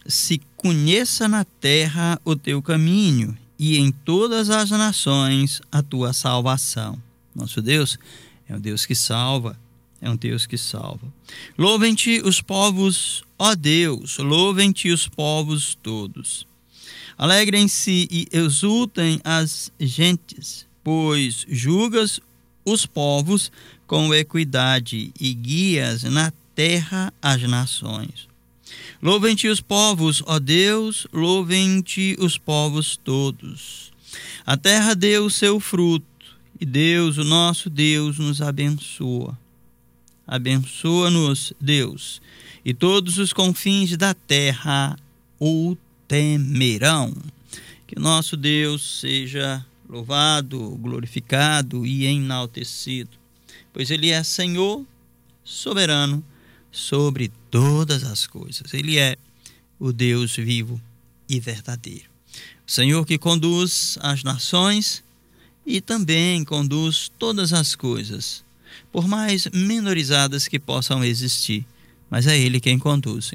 se conheça na terra o teu caminho e em todas as nações a tua salvação. Nosso Deus é um Deus que salva, é um Deus que salva. Louvem-te os povos, ó Deus, louvem-te os povos todos. Alegrem-se e exultem as gentes, pois julgas os povos com equidade e guias na terra as nações. Louvem-te os povos, ó Deus, louvem-te os povos todos. A terra deu o seu fruto, e Deus, o nosso Deus, nos abençoa. Abençoa-nos, Deus, e todos os confins da terra o temerão. Que nosso Deus seja louvado, glorificado e enaltecido, pois Ele é Senhor soberano sobre todas as coisas. Ele é o Deus vivo e verdadeiro. O Senhor que conduz as nações e também conduz todas as coisas, por mais menorizadas que possam existir, mas é Ele quem conduz.